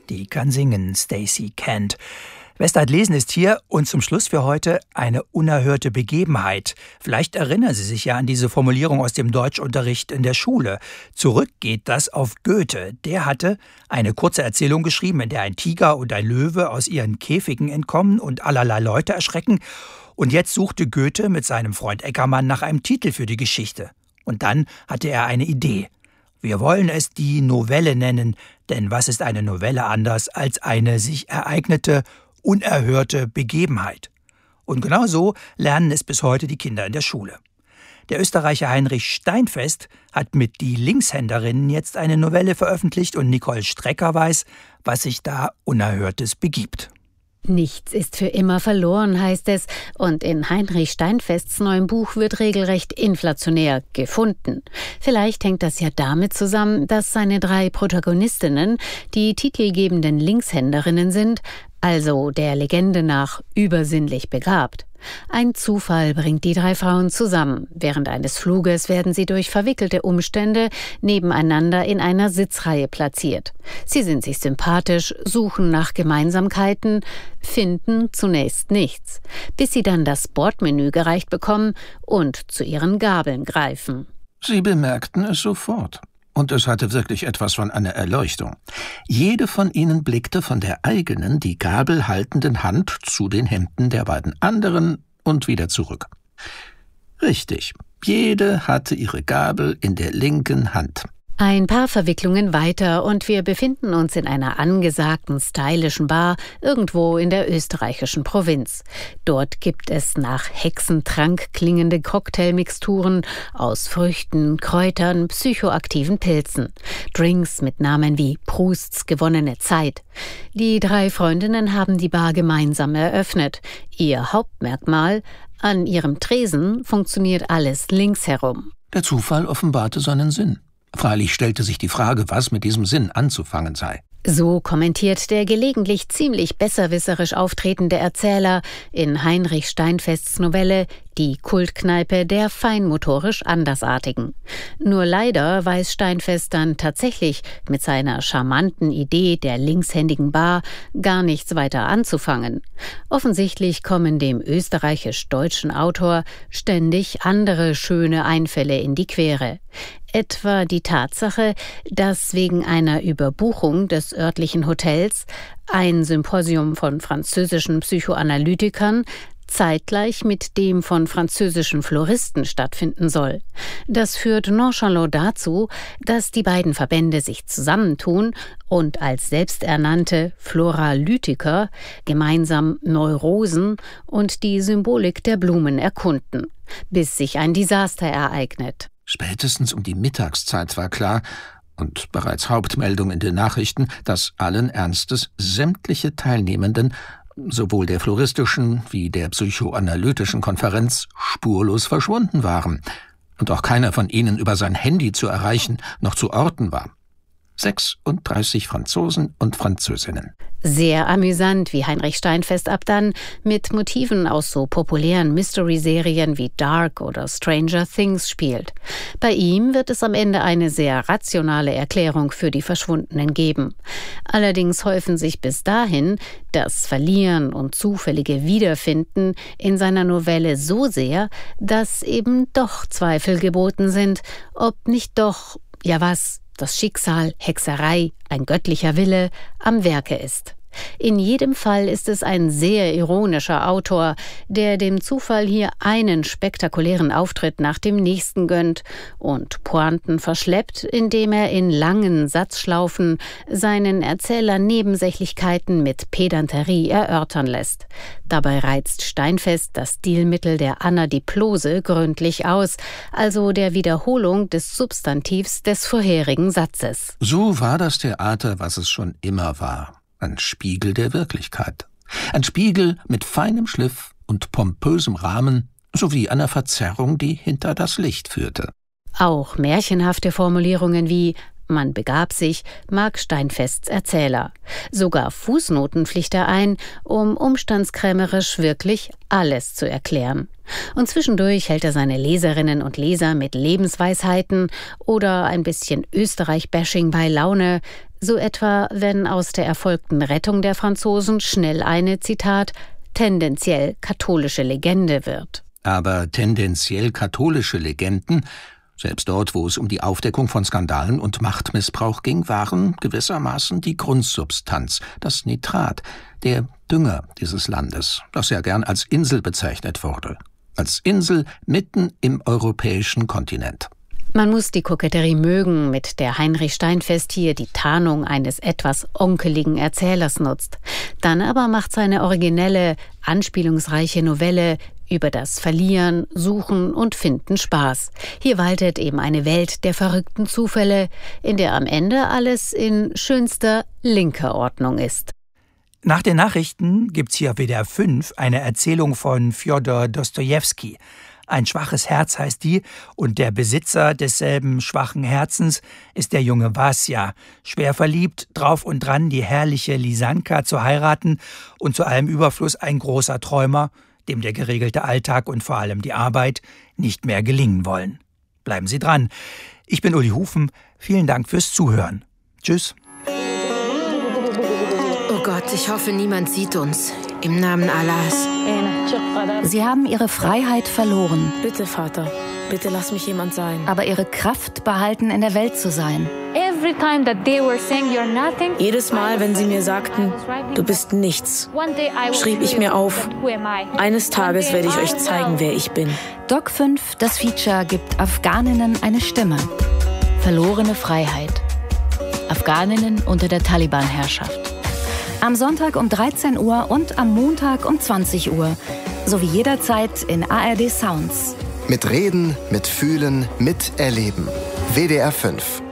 Die kann singen, Stacey Kent. Westart lesen ist hier und zum Schluss für heute eine unerhörte Begebenheit. Vielleicht erinnern Sie sich ja an diese Formulierung aus dem Deutschunterricht in der Schule. Zurück geht das auf Goethe. Der hatte eine kurze Erzählung geschrieben, in der ein Tiger und ein Löwe aus ihren Käfigen entkommen und allerlei Leute erschrecken. Und jetzt suchte Goethe mit seinem Freund Eckermann nach einem Titel für die Geschichte. Und dann hatte er eine Idee. Wir wollen es die Novelle nennen, denn was ist eine Novelle anders als eine sich ereignete, unerhörte Begebenheit? Und genau so lernen es bis heute die Kinder in der Schule. Der Österreicher Heinrich Steinfest hat mit Die Linkshänderinnen jetzt eine Novelle veröffentlicht und Nicole Strecker weiß, was sich da Unerhörtes begibt. Nichts ist für immer verloren, heißt es. Und in Heinrich Steinfests neuem Buch wird regelrecht inflationär gefunden. Vielleicht hängt das ja damit zusammen, dass seine 3 Protagonistinnen die titelgebenden Linkshänderinnen sind, also der Legende nach übersinnlich begabt. Ein Zufall bringt die 3 Frauen zusammen. Während eines Fluges werden sie durch verwickelte Umstände nebeneinander in einer Sitzreihe platziert. Sie sind sich sympathisch, suchen nach Gemeinsamkeiten, finden zunächst nichts, bis sie dann das Bordmenü gereicht bekommen und zu ihren Gabeln greifen. Sie bemerkten es sofort. Und es hatte wirklich etwas von einer Erleuchtung. Jede von ihnen blickte von der eigenen, die Gabel haltenden Hand zu den Händen der beiden anderen und wieder zurück. Richtig, jede hatte ihre Gabel in der linken Hand. Ein paar Verwicklungen weiter und wir befinden uns in einer angesagten, stylischen Bar irgendwo in der österreichischen Provinz. Dort gibt es nach Hexentrank klingende Cocktailmixturen aus Früchten, Kräutern, psychoaktiven Pilzen. Drinks mit Namen wie Prousts gewonnene Zeit. Die 3 Freundinnen haben die Bar gemeinsam eröffnet. Ihr Hauptmerkmal: an ihrem Tresen funktioniert alles links herum. Der Zufall offenbarte seinen Sinn. Freilich stellte sich die Frage, was mit diesem Sinn anzufangen sei. So kommentiert der gelegentlich ziemlich besserwisserisch auftretende Erzähler in Heinrich Steinfests Novelle Die Kultkneipe der feinmotorisch Andersartigen. Nur leider weiß Steinfest dann tatsächlich mit seiner charmanten Idee der linkshändigen Bar gar nichts weiter anzufangen. Offensichtlich kommen dem österreichisch-deutschen Autor ständig andere schöne Einfälle in die Quere. Etwa die Tatsache, dass wegen einer Überbuchung des örtlichen Hotels ein Symposium von französischen Psychoanalytikern zeitgleich mit dem von französischen Floristen stattfinden soll. Das führt nonchalant dazu, dass die beiden Verbände sich zusammentun und als selbsternannte Floralytiker gemeinsam Neurosen und die Symbolik der Blumen erkunden, bis sich ein Desaster ereignet. Spätestens um die Mittagszeit war klar, und bereits Hauptmeldung in den Nachrichten, dass allen Ernstes sämtliche Teilnehmenden, sowohl der floristischen wie der psychoanalytischen Konferenz, spurlos verschwunden waren und auch keiner von ihnen über sein Handy zu erreichen noch zu orten war. 36 Franzosen und Französinnen. Sehr amüsant, wie Heinrich Steinfest ab dann mit Motiven aus so populären Mystery-Serien wie Dark oder Stranger Things spielt. Bei ihm wird es am Ende eine sehr rationale Erklärung für die Verschwundenen geben. Allerdings häufen sich bis dahin das Verlieren und zufällige Wiederfinden in seiner Novelle so sehr, dass eben doch Zweifel geboten sind, ob nicht doch, ja was, das Schicksal, Hexerei, ein göttlicher Wille am Werke ist. In jedem Fall ist es ein sehr ironischer Autor, der dem Zufall hier einen spektakulären Auftritt nach dem nächsten gönnt und Pointen verschleppt, indem er in langen Satzschlaufen seinen Erzähler Nebensächlichkeiten mit Pedanterie erörtern lässt. Dabei reizt Steinfest das Stilmittel der Anadiplose gründlich aus, also der Wiederholung des Substantivs des vorherigen Satzes. So war das Theater, was es schon immer war. Ein Spiegel der Wirklichkeit. Ein Spiegel mit feinem Schliff und pompösem Rahmen sowie einer Verzerrung, die hinter das Licht führte. Auch märchenhafte Formulierungen wie »man begab sich« mag Steinfests Erzähler. Sogar Fußnoten pflicht er ein, um umstandskrämerisch wirklich alles zu erklären. Und zwischendurch hält er seine Leserinnen und Leser mit Lebensweisheiten oder ein bisschen Österreich-Bashing bei Laune, So etwa, wenn aus der erfolgten Rettung der Franzosen schnell eine, Zitat, tendenziell katholische Legende wird. Aber tendenziell katholische Legenden, selbst dort, wo es um die Aufdeckung von Skandalen und Machtmissbrauch ging, waren gewissermaßen die Grundsubstanz, das Nitrat, der Dünger dieses Landes, das ja gern als Insel bezeichnet wurde. Als Insel mitten im europäischen Kontinent. Man muss die Koketterie mögen, mit der Heinrich Steinfest hier die Tarnung eines etwas onkeligen Erzählers nutzt. Dann aber macht seine originelle, anspielungsreiche Novelle über das Verlieren, Suchen und Finden Spaß. Hier waltet eben eine Welt der verrückten Zufälle, in der am Ende alles in schönster linker Ordnung ist. Nach den Nachrichten gibt's hier auf WDR 5 eine Erzählung von Fjodor Dostojewski. Ein schwaches Herz heißt die, und der Besitzer desselben schwachen Herzens ist der junge Wasja, schwer verliebt, drauf und dran, die herrliche Lisanka zu heiraten und zu allem Überfluss ein großer Träumer, dem der geregelte Alltag und vor allem die Arbeit nicht mehr gelingen wollen. Bleiben Sie dran. Ich bin Uli Hufen. Vielen Dank fürs Zuhören. Tschüss. Oh Gott, ich hoffe, niemand sieht uns. Im Namen Allahs. Sie haben ihre Freiheit verloren. Bitte, Vater, bitte lass mich jemand sein. Aber ihre Kraft behalten, in der Welt zu sein. Jedes Mal, wenn sie mir sagten, du bist nichts, schrieb ich mir auf, eines Tages werde ich euch zeigen, wer ich bin. Doc 5, das Feature, gibt Afghaninnen eine Stimme. Verlorene Freiheit. Afghaninnen unter der Taliban-Herrschaft. Am Sonntag um 13 Uhr und am Montag um 20 Uhr. Sowie jederzeit in ARD Sounds. Mit Reden, mit Fühlen, mit Erleben. WDR 5.